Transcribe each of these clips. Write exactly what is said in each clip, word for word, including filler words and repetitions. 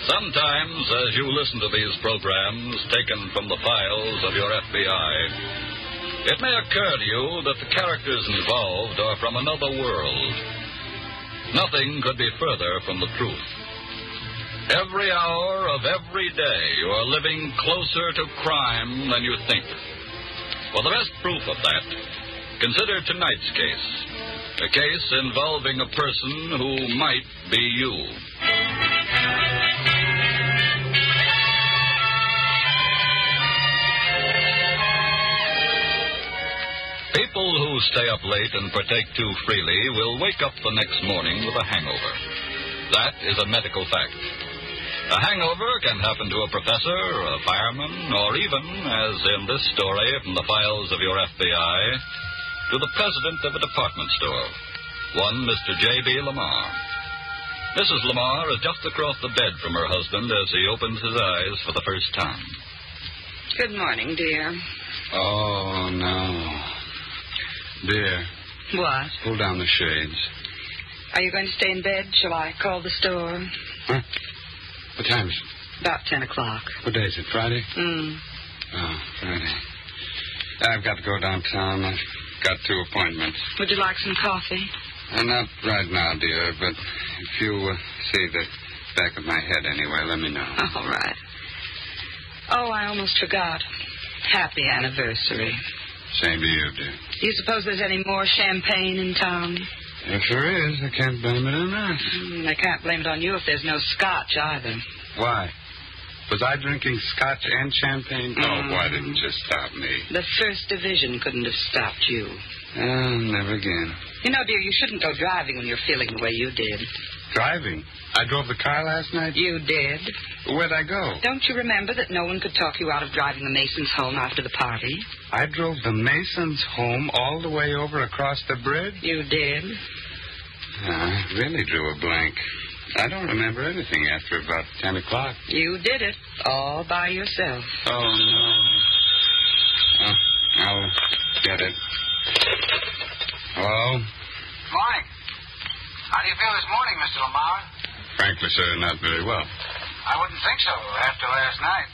Sometimes, as you listen to these programs taken from the files of your F B I, it may occur to you that the characters involved are from another world. Nothing could be further from the truth. Every hour of every day, you are living closer to crime than you think. For the best proof of that, consider tonight's case. A case involving a person who might be you. People who stay up late and partake too freely will wake up the next morning with a hangover. That is a medical fact. A hangover can happen to a professor, a fireman, or even, as in this story from the files of your F B I, to the president of a department store, one Mister J B. Lamar. Missus Lamar is just across the bed from her husband as he opens his eyes for the first time. Good morning, dear. Oh, no. Dear. What? Pull down the shades. Are you going to stay in bed? Shall I call the store? Huh? What time is it? About ten o'clock. What day is it, Friday? Hmm. Oh, Friday. I've got to go downtown. I've got two appointments. Would you like some coffee? Uh, not right now, dear, but if you uh, see the back of my head anyway, let me know. All right. Oh, I almost forgot. Happy anniversary. Same to you, dear. Do you suppose there's any more champagne in town? If there is, I can't blame it on that. Mm, I can't blame it on you if there's no scotch either. Why? Was I drinking scotch and champagne? Mm. Oh, why didn't you stop me? The First Division couldn't have stopped you. Oh, never again. You know, dear, you shouldn't go driving when you're feeling the way you did. Driving? I drove the car last night? You did. Where'd I go? Don't you remember that no one could talk you out of driving the Masons home after the party? I drove the Masons home all the way over across the bridge? You did. I really drew a blank. I don't remember anything after about ten o'clock. You did it, all by yourself. Oh, no. Oh, I'll get it. Hello? Morning. How do you feel this morning, Mister Lamar? Frankly, sir, not very well. I wouldn't think so after last night.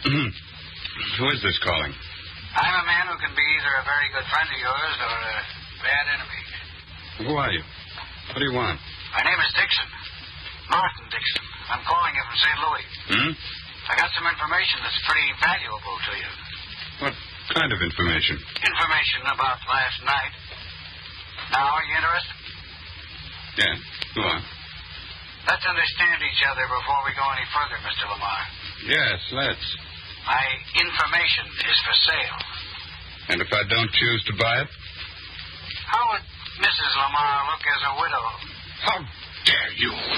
Who is this calling? I'm a man who can be either a very good friend of yours or a bad enemy. Who are you? What do you want? My name is Dixon. Martin Dixon. I'm calling you from Saint Louis. Hmm? I got some information that's pretty valuable to you. What kind of information? Information about last night. Now, are you interested? Yeah, go on. Let's understand each other before we go any further, Mister Lamar. Yes, let's. My information is for sale. And if I don't choose to buy it? How would Missus Lamar look as a widow? How dare you?